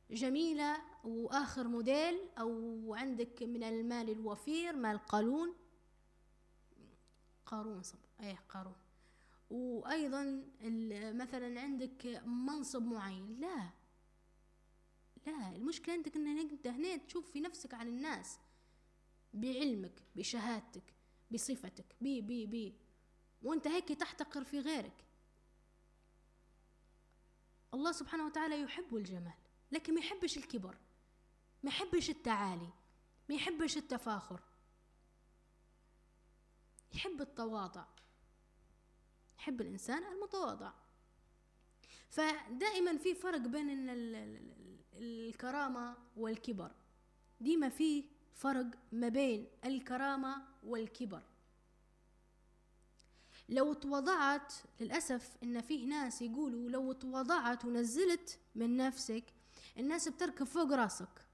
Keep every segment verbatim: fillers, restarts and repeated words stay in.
جميلة وآخر موديل، أو عندك من المال الوفير، مال قارون قارون صب ايه قارون، وأيضا مثلا عندك منصب معين. لا لا، المشكلة عندك ان انت هنا تشوف في نفسك عن الناس بعلمك، بشهادتك، بصفتك، بي بي بي وانت هيك تحتقر في غيرك. الله سبحانه وتعالى يحب الجمال، لكن ما يحبش الكبر، ما يحبش التعالي، ما يحبش التفاخر، يحب التواضع، يحب الإنسان المتواضع. فدائما في فرق بين الكرامة والكبر، ديما في فرق ما بين الكرامة والكبر. لو تواضعت، للأسف إن فيه ناس يقولوا لو تواضعت ونزلت من نفسك الناس بتركب فوق راسك.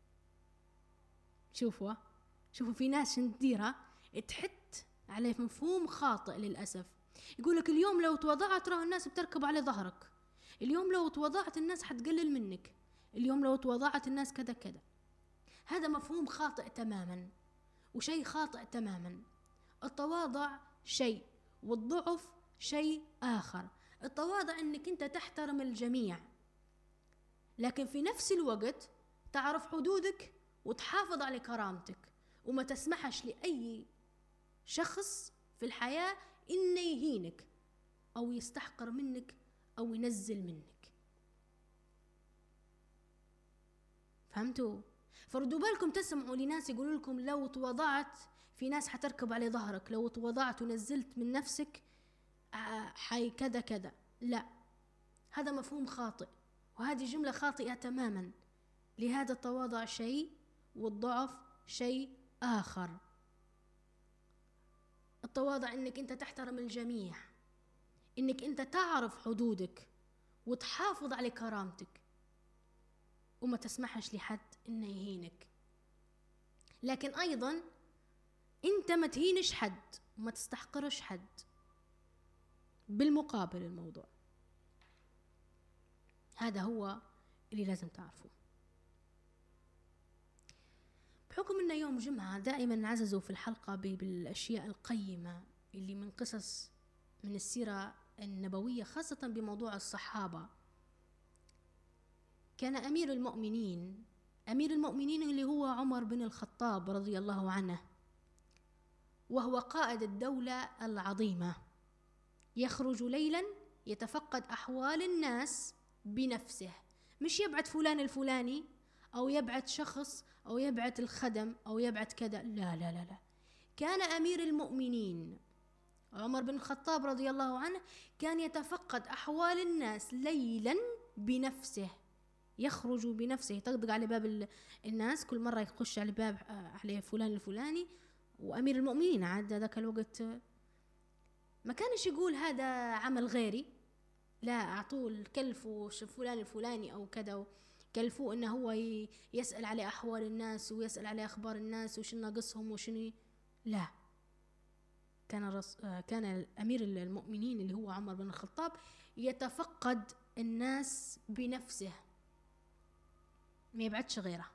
شوفوا شوفوا في ناس نديرها تحت عليه مفهوم خاطئ للأسف. يقولك اليوم لو تواضعت راه الناس بتركب على ظهرك، اليوم لو تواضعت الناس حتقلل منك، اليوم لو تواضعت الناس كذا كذا. هذا مفهوم خاطئ تماما وشيء خاطئ تماما. التواضع شيء والضعف شيء آخر. التواضع انك انت تحترم الجميع، لكن في نفس الوقت تعرف حدودك وتحافظ على كرامتك، وما تسمحش لأي شخص في الحياة إنه يهينك أو يستحقر منك أو ينزل منك. فهمتوا؟ فردوا بالكم تسمعوا لناس يقولوا لكم لو تواضعت في ناس حتركب على ظهرك، لو تواضعت ونزلت من نفسك حي كذا كذا. لا، هذا مفهوم خاطئ وهذه جملة خاطئة تماما. لهذا التواضع شيء والضعف شيء آخر. التواضع انك انت تحترم الجميع، انك انت تعرف حدودك وتحافظ على كرامتك وما تسمحش لحد انه يهينك. لكن ايضا انت ما تهينش حد وما تستحقرش حد. بالمقابل الموضوع هذا هو اللي لازم تعرفه. بحكم انه يوم جمعة دائما نعززوا في الحلقة بالاشياء القيمة اللي من قصص من السيرة النبوية، خاصة بموضوع الصحابة. كان أمير المؤمنين أمير المؤمنين اللي هو عمر بن الخطاب رضي الله عنه، وهو قائد الدولة العظيمة، يخرج ليلا يتفقد أحوال الناس بنفسه، مش يبعت فلان الفلاني أو يبعت شخص أو يبعت الخدم أو يبعت كذا. لا لا لا لا، كان أمير المؤمنين عمر بن الخطاب رضي الله عنه كان يتفقد أحوال الناس ليلا بنفسه، يخرج بنفسه، يطقطق على باب الناس كل مرة يخش على باب عليه فلان الفلاني. وأمير المؤمنين عاد ذاك الوقت ما كانش يقول هذا عمل غيري، لا، أعطوه الكلفوا فلان الفلاني أو كذا، كلفوه إنه هو يسأل على أحوال الناس ويسأل على أخبار الناس وش ناقصهم وشنو. لا، كان رص... كان أمير المؤمنين اللي هو عمر بن الخطاب يتفقد الناس بنفسه، ما يبعدش غيره.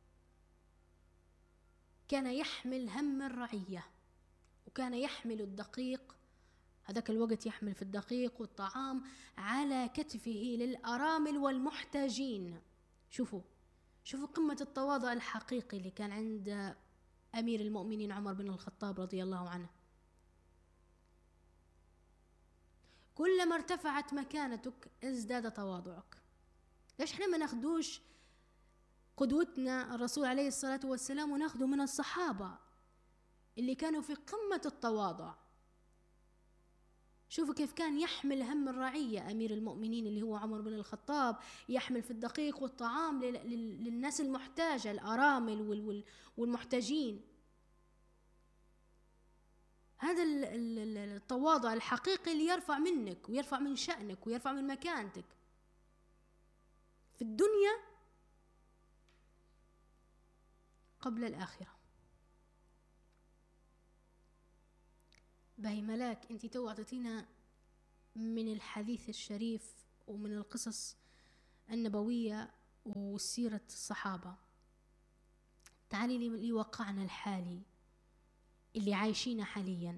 كان يحمل هم الرعية، وكان يحمل الدقيق، هذاك الوقت يحمل في الدقيق والطعام على كتفه للأرامل والمحتاجين. شوفوا شوفوا قمة التواضع الحقيقي اللي كان عند أمير المؤمنين عمر بن الخطاب رضي الله عنه. كلما ارتفعت مكانتك ازداد تواضعك. ليش احنا ما ناخدوش قدوتنا الرسول عليه الصلاة والسلام وناخده من الصحابة اللي كانوا في قمة التواضع؟ شوفوا كيف كان يحمل هم الرعية أمير المؤمنين اللي هو عمر بن الخطاب، يحمل في الدقيق والطعام للناس المحتاجة، الأرامل والمحتاجين. هذا التواضع الحقيقي اللي يرفع منك ويرفع من شأنك ويرفع من مكانتك في الدنيا قبل الآخرة. باهي ملاك، انتي تو اعطيتينا من الحديث الشريف ومن القصص النبوية وسيرة الصحابة. تعالي لواقعنا الحالي اللي عايشينه حاليا.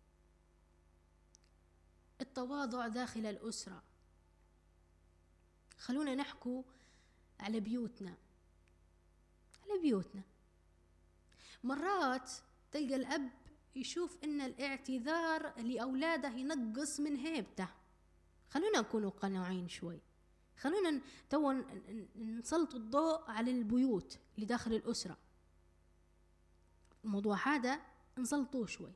التواضع داخل الأسرة. خلونا نحكو على بيوتنا على بيوتنا مرات تلقى الأب يشوف إن الاعتذار لأولاده ينقص من هيبته. خلونا نكونوا قناعين شوي. خلونا تو نسلط الضوء على البيوت اللي داخل الأسرة. الموضوع هذا نسلطوه شوي.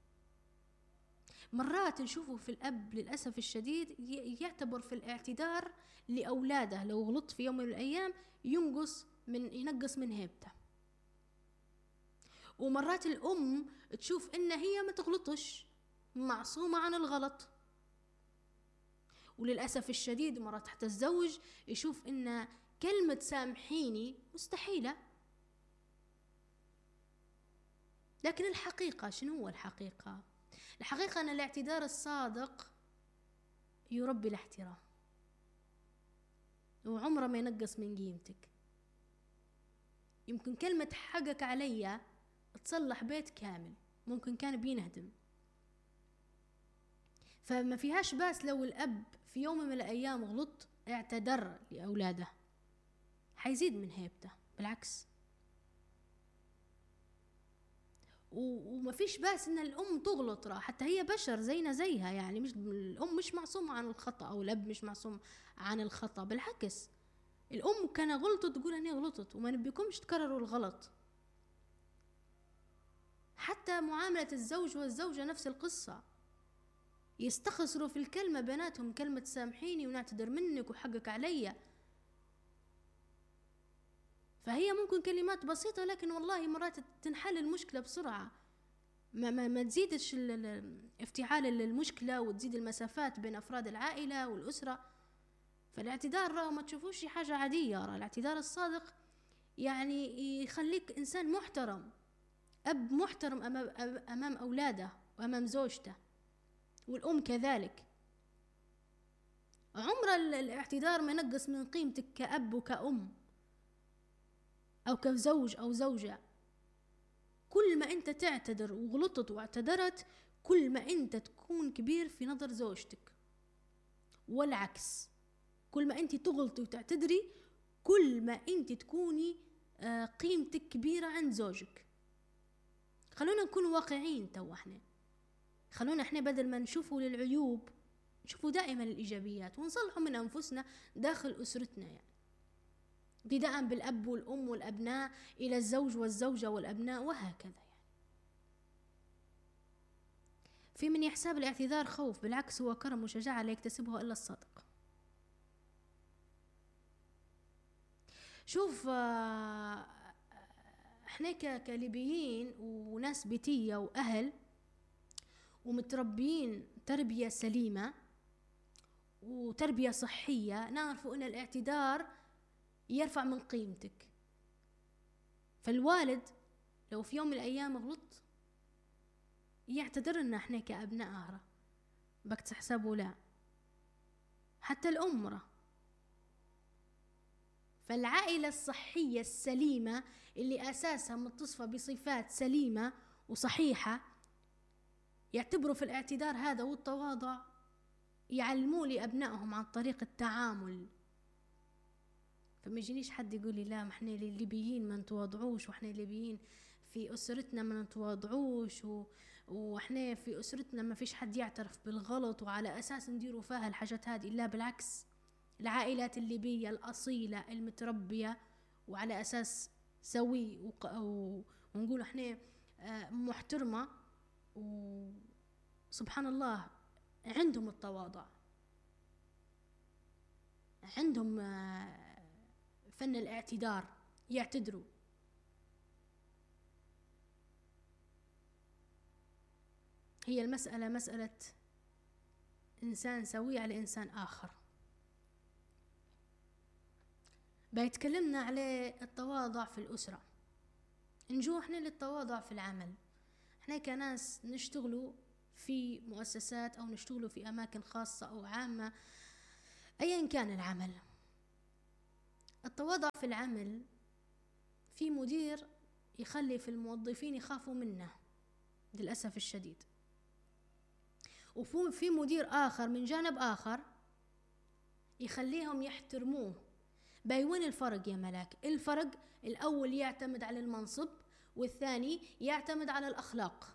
مرات نشوفه في الأب للأسف الشديد يعتبر في الاعتذار لأولاده لو غلط في يوم من الأيام ينقص من ينقص من هيبته. ومرات الأم تشوف إن هي ما تغلطش، معصومة عن الغلط. وللأسف الشديد مرات حتى الزوج يشوف إن كلمة سامحيني مستحيلة. لكن الحقيقة شنو هو الحقيقة؟ الحقيقة أن الاعتذار الصادق يربي الاحترام، وعمره ما ينقص من قيمتك. يمكن كلمة حقك عليا تصلح بيت كامل، ممكن كان بينهدم. فما فيهاش باس لو الأب في يوم من الأيام غلط اعتذر لأولاده، حيزيد من هيبته. بالعكس، وما فيش باس ان الام تغلط، راه حتى هي بشر زينا زيها. يعني مش الام مش معصومه عن الخطا، او الاب مش معصوم عن الخطا. بالعكس، الام كان غلطت تقول اني غلطت، وما نبيكمش تكرروا الغلط. حتى معامله الزوج والزوجه نفس القصه، يستخسروا في الكلمه بيناتهم، كلمه سامحيني ونعتذر منك وحقك عليا. فهي ممكن كلمات بسيطة، لكن والله مرات تنحل المشكلة بسرعة. ما, ما, ما تزيدش افتعال المشكلة وتزيد المسافات بين أفراد العائلة والأسرة. فالاعتذار راه ما تشوفوش حاجة عادية. راه الاعتذار الصادق يعني يخليك إنسان محترم، أب محترم أمام, أمام أولاده وأمام زوجته، والأم كذلك. عمر الاعتذار ما ينقص من قيمتك كأب وكأم أو كزوج أو زوجة. كل ما أنت تعتذر وغلطت واعتذرت، كل ما أنت تكون كبير في نظر زوجتك، والعكس. كل ما أنت تغلطي وتعتذري، كل ما أنت تكوني قيمتك كبيرة عند زوجك. خلونا نكون واقعين تو احنا. خلونا احنا بدل ما نشوفوا للعيوب نشوفوا دائما الإيجابيات، ونصلحوا من أنفسنا داخل أسرتنا. يعني ابتداء بالأب والأم والأبناء إلى الزوج والزوجة والأبناء، وهكذا. يعني في من يحسب الاعتذار خوف، بالعكس هو كرم وشجاعة لا يكتسبه إلا الصادق. شوف، احنا كليبيين وناس بيتية وأهل ومتربيين تربية سليمة وتربية صحية، نعرف أن الاعتذار يرفع من قيمتك. فالوالد لو في يوم من الأيام غلط يعتذر لنا احنا كأبناء أهرة، بك تحسبوا لا. حتى الأمرة. فالعائلة الصحية السليمة اللي أساسها متصفة بصفات سليمة وصحيحة يعتبروا في الاعتذار هذا والتواضع، يعلموا لأبنائهم عن طريق التعامل. فما يجينيش حد يقول لي لا، ما احنا الليبيين ما نتواضعوش، واحنا الليبيين في أسرتنا ما نتواضعوش، و... واحنا في أسرتنا ما فيش حد يعترف بالغلط وعلى أساس نديروا فيها الحاجات هذه. لا، بالعكس، العائلات الليبية الأصيلة المتربية وعلى أساس سوي وق... و... ونقول احنا محترمة، وسبحان الله عندهم التواضع، عندهم فن الاعتذار، يعتذروا. هي المسألة مسألة إنسان سوي على إنسان آخر. بيتكلمنا على التواضع في الأسرة. نجو احنا للتواضع في العمل. احنا كناس نشتغلوا في مؤسسات أو نشتغلوا في أماكن خاصة أو عامة، أيا كان العمل، التواضع في العمل، في مدير يخلي في الموظفين يخافوا منه للأسف الشديد، وفي مدير آخر من جانب آخر يخليهم يحترموه. باي وين الفرق يا ملاك؟ الفرق الأول يعتمد على المنصب، والثاني يعتمد على الأخلاق.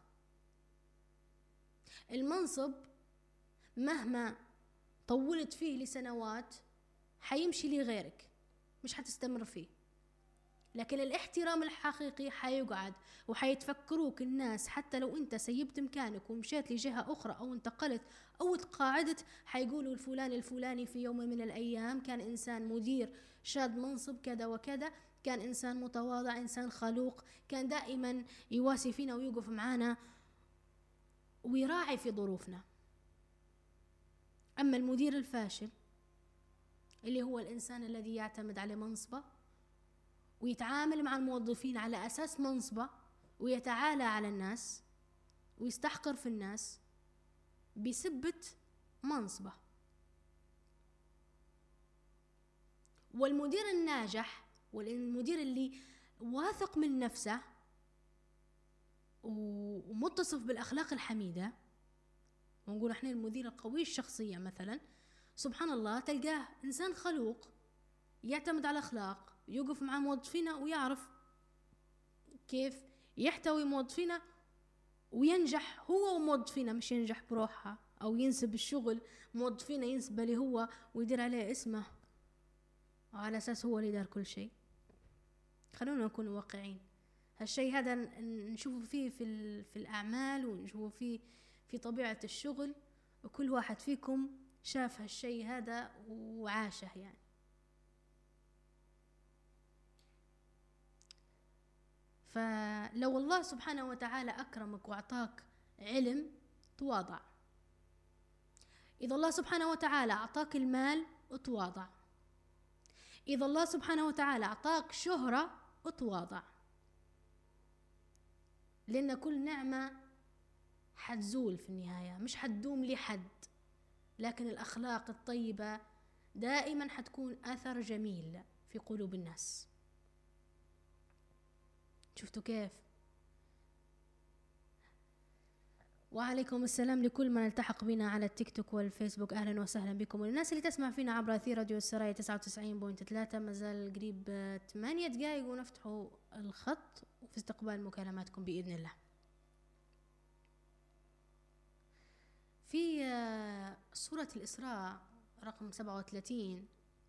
المنصب مهما طولت فيه لسنوات حيمشي لغيرك، مش حتستمر فيه، لكن الاحترام الحقيقي حيقعد، وحيتفكروك الناس حتى لو انت سيبت مكانك ومشيت لجهة اخرى او انتقلت او تقاعدت، حيقولوا الفلان الفلاني في يوم من الايام كان انسان مدير شاد منصب كذا وكذا، كان انسان متواضع، انسان خلوق، كان دائما يواسي فينا ويوقف معانا ويراعي في ظروفنا. اما المدير الفاشل اللي هو الانسان الذي يعتمد على منصبه ويتعامل مع الموظفين على أساس منصبه، ويتعالى على الناس ويستحقر في الناس بسبة منصبه. والمدير الناجح والمدير اللي واثق من نفسه ومتصف بالأخلاق الحميدة، ونقول احنا المدير القوي الشخصية مثلا، سبحان الله تلقاه إنسان خلوق يعتمد على الأخلاق، يوقف مع موظفينه ويعرف كيف يحتوي موظفينه وينجح هو وموظفينه، مش ينجح بروحها أو ينسب الشغل موظفينه ينسب له هو ويدير عليه اسمه وعلى أساس هو اللي دار كل شيء. خلونا نكون واقعين، هالشيء هذا نشوفه فيه في, في الأعمال، ونشوفه فيه في طبيعة الشغل، وكل واحد فيكم شاف هالشيء هذا وعاشه يعني. فلو الله سبحانه وتعالى أكرمك وأعطاك علم تواضع، إذا الله سبحانه وتعالى أعطاك المال اتواضع، إذا الله سبحانه وتعالى أعطاك شهرة اتواضع، لأن كل نعمة حتزول في النهاية، مش حتدوم لحد، لكن الأخلاق الطيبة دائما حتكون أثر جميل في قلوب الناس. شفتوا كيف؟ وعليكم السلام لكل من التحق بنا على التيك توك والفيسبوك، أهلا وسهلا بكم. والناس اللي تسمع فينا عبر أثير راديو السرايا تسعة وتسعين فاصلة ثلاثة، مازال قريب ثمانية دقائق ونفتحوا الخط وفي استقبال مكالماتكم بإذن الله. في سورة الإسراء رقم سبعة وثلاثين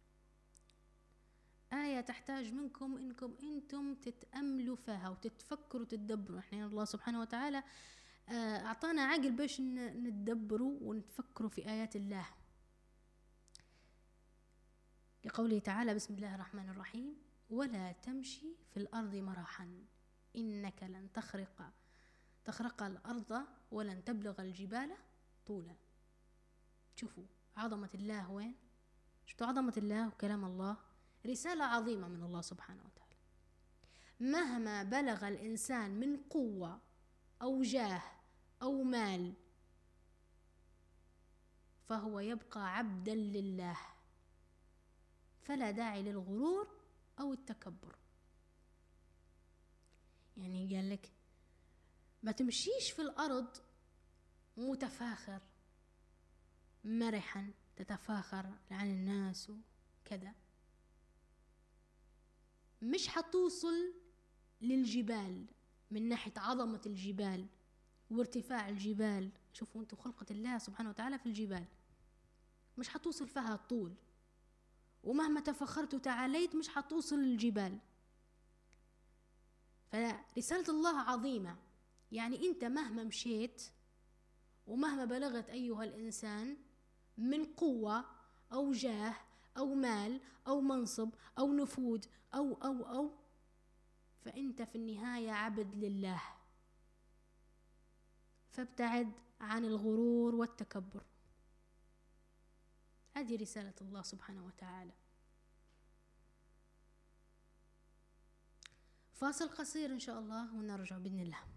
آية تحتاج منكم إنكم أنتم تتأملوا فيها وتتفكروا وتتدبروا. إحنا الله سبحانه وتعالى أعطانا عقل باش نتدبروا ونتفكروا في آيات الله، لقوله تعالى بسم الله الرحمن الرحيم ولا تمشي في الأرض مرحا إنك لن تخرق تخرق الأرض ولن تبلغ الجبال طولا. شوفوا عظمة الله وين، شفتوا عظمة الله وكلام الله، رسالة عظيمة من الله سبحانه وتعالى. مهما بلغ الإنسان من قوة أو جاه أو مال فهو يبقى عبدا لله، فلا داعي للغرور أو التكبر. يعني قال لك ما تمشيش في الأرض متفاخر مرحا تتفاخر عن الناس وكذا، مش حتوصل للجبال من ناحية عظمة الجبال وارتفاع الجبال. شوفوا انتوا خلقة الله سبحانه وتعالى في الجبال، مش حتوصل فيها الطول، ومهما تفخرت وتعاليت مش حتوصل للجبال. فرسالة الله عظيمة، يعني انت مهما مشيت ومهما بلغت أيها الإنسان من قوة أو جاه أو مال أو منصب أو نفوذ أو أو أو فأنت في النهاية عبد لله، فابتعد عن الغرور والتكبر. هذه رسالة الله سبحانه وتعالى. فاصل قصير إن شاء الله ونرجع بإذن الله.